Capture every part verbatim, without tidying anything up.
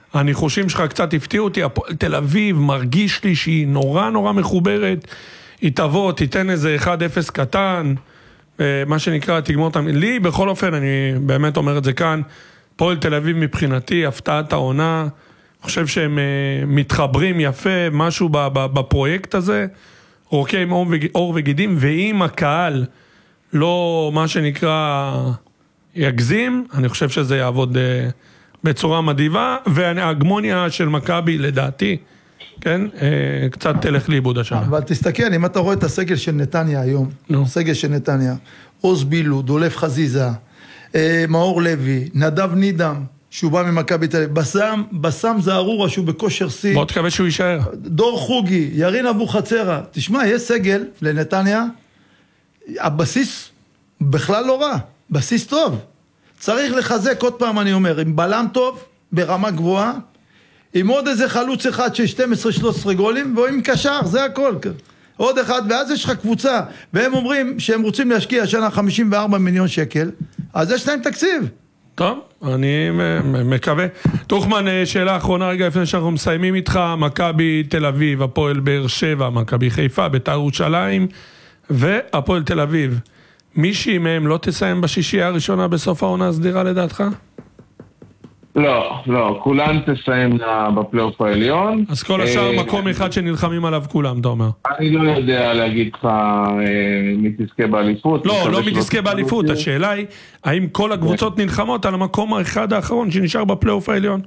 הניחושים שלך קצת הפתיעו אותי, הפועל תל אביב מרגיש לי שהיא נורא נורא מחוברת, היא תבוא, תיתן איזה אחד אפס קטן, מה שנקרא, תגמור אותם. לי בכל אופן, אני באמת אומר את זה כאן, הפועל תל אביב מבחינתי, הפתעת העונה, אני חושב שהם מתחברים יפה, משהו בפרויקט הזה, רוקי עם אור וגידים, ואם הקהל לא, מה שנקרא, יגזים, אני חושב שזה יעבוד בצורה מדהימה, וההגמוניה של מכבי, לדעתי, כן, קצת תלך לאיבוד השנה. אבל תסתכל, אם אתה רואה את הסגל של נתניה היום, סגל של נתניה, עוז בילו, דולף חזיזה, מאור לוי, נדב נידם, שהוא בא ממכבי תל אביב, בסם, בסם זערורה שהוא בכושר סי. בוא תקווה שהוא יישאר. דור חוגי, ירין אבו חצרה. תשמע, יש סגל לנתניה, הבסיס בכלל לא רע, בסיס טוב. צריך לחזק עוד פעם, אני אומר, עם בלם טוב, ברמה גבוהה, עם עוד איזה חלוץ אחד של שתים עשרה שלוש עשרה גולים, ועם קשר, זה הכל. עוד אחד, ואז יש לך קבוצה, והם אומרים שהם רוצים להשקיע שנה חמישים וארבעה מיליון שקל, אז יש להם תקציב. טוב, אני מקווה. תוכמן, שאלה אחרונה רגע לפני שאנחנו מסיימים איתך, מכבי תל אביב, הפועל באר שבע, מכבי חיפה, בית"ר ירושלים, והפועל תל אביב. מישהי מהם לא תסיים בשישייה הראשונה בסוף העונה הסדירה לדעתך? לא, לא, כולן תסיים בפלייאוף העליון. אז כל השאר מקום אחד שנלחמים עליו כולם, אתה אומר. אני לא יודע להגיד לך מי תזכה באליפות. לא, לא מי תזכה באליפות, השאלה היא, האם כל הקבוצות נלחמות על המקום האחד האחרון שנשאר בפלייאוף העליון?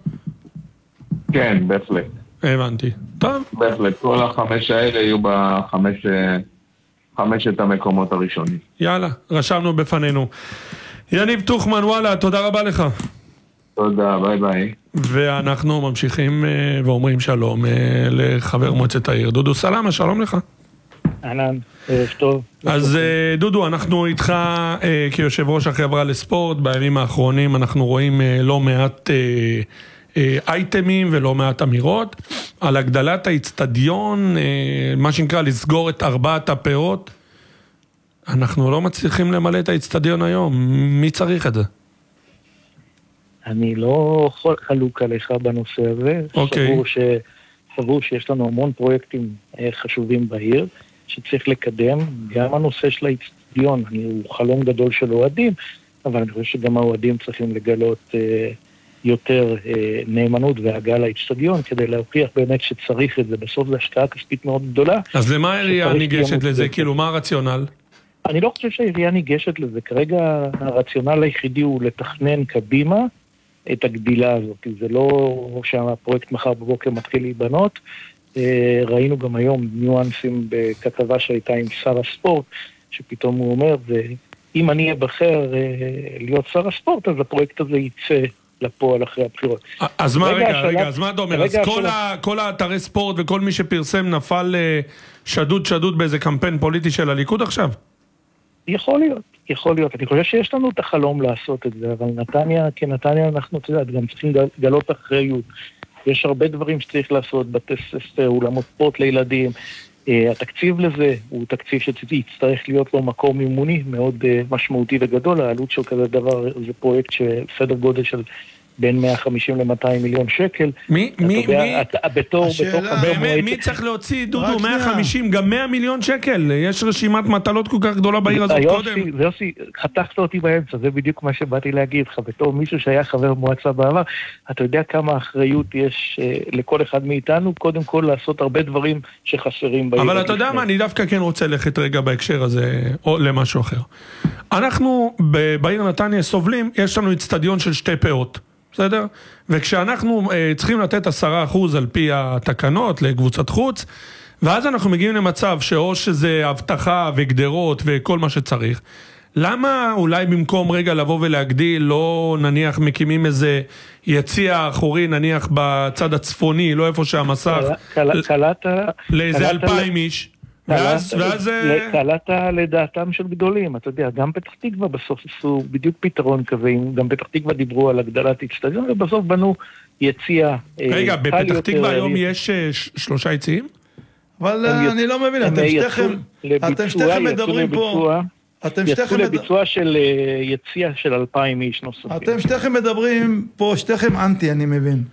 כן, בהחלט. הבנתי. טוב. בהחלט, כל החמש האלה יהיו בחמש... חמשת המקומות הראשונים. יאללה, רשמנו בפנינו. יניב תוכמן, וואלה, תודה רבה לך. תודה, ביי ביי. ואנחנו ממשיכים ואומרים שלום לחבר מועצת העיר. דודו סלמה, שלום לך. אהלן, טוב. אז דודו, אנחנו איתך כיושב ראש החברה לספורט, בימים האחרונים אנחנו רואים לא מעט אייטמים ולא מעט אמירות על הגדלת האצטדיון, מה שנקרא לסגור את ארבעת הפאות. אנחנו לא מצליחים למלא את האצטדיון היום, מי צריך את זה? אני לא חלוק עליך בנושא הזה, אוקיי. סבור, ש... סבור שיש לנו המון פרויקטים חשובים בעיר, שצריך לקדם, גם הנושא של האצטדיון, הוא חלום גדול של אוהדים, אבל אני חושב שגם האוהדים צריכים לגלות יותר נאמנות והגעה לאצטדיון, כדי להוכיח באמת שצריך את זה, בסוף זה השקעה כספית מאוד גדולה. אז למה העירייה ניגשת לזה? כאילו, מה הרציונל? אני לא חושב שהעירייה ניגשת לזה, כרגע הרציונל היחידי הוא לתכנן קדימה את הגדילה הזאת, זה לא שהפרויקט מחר בבוקר מתחיל להיבנות, ראינו גם היום ניואנסים בכתבה שהייתה עם שר הספורט, שפתאום הוא אומר, ואם אני אבחר להיות שר הספורט, אז הפרויקט הזה יצא לפועל אחרי הבחירות. אז מה, רגע, רגע, אז מה אתה אומר? אז כל האתרי ספורט וכל מי שפרסם נפל שדוד שדוד באיזה קמפיין פוליטי של הליכוד עכשיו? יכול להיות, יכול להיות. אני חושב שיש לנו את החלום לעשות את זה, אבל נתניה, כנתניה אנחנו, אתה יודע, גם צריכים לגלות אחריות. יש הרבה דברים שצריך לעשות, בתי ספר, אולמות ספורט לילדים. התקציב לזה הוא תקציב שיצטרך להיות לו מקום מימוני מאוד משמעותי וגדול. העלות של כזה דבר זה פרויקט שסדר גודל של בין מאה וחמישים למאתיים מיליון שקל. מי, מי, מי? בתור, באמת, מי צריך להוציא, דודו, מאה וחמישים, גם מאה מיליון שקל? יש רשימת מטלות כל כך גדולה בעיר הזאת קודם. זה יוסי, חתכת אותי באמצע, זה בדיוק מה שבאתי להגיד לך, בתור מישהו שהיה חבר מועצה בעבר, אתה יודע כמה אחריות יש לכל אחד מאיתנו, קודם כל לעשות הרבה דברים שחסרים בעיר. אבל אתה יודע מה, אני דווקא כן רוצה ללכת רגע בהקשר הזה, או למשהו אחר. אנחנו בעיר נתניה סובלים, יש לנו אצטדיון של שתי פאות. בסדר? וכשאנחנו uh, צריכים לתת עשרה אחוז על פי התקנות לקבוצת חוץ, ואז אנחנו מגיעים למצב שאו שזה הבטחה וגדרות וכל מה שצריך, למה אולי במקום רגע לבוא ולהגדיל, לא נניח מקימים איזה יציע אחורי, נניח בצד הצפוני, לא איפה שהמסך, לאיזה אלפיים איש, ואז, ואז... קלעת לדעתם של גדולים, אתה יודע, גם פתח תקווה בסוף עשו בדיוק פתרון כזה, גם פתח תקווה דיברו על הגדלת אצטדיון, ובסוף בנו יציע... רגע, בפתח תקווה היום יש שלושה יציעים? אבל אני לא מבין, אתם שתיכם מדברים פה... יצאו לביצוע של יציע של אלפיים איש נוספים. אתם שתיכם מדברים פה, שתיכם אנטי, אני מבין.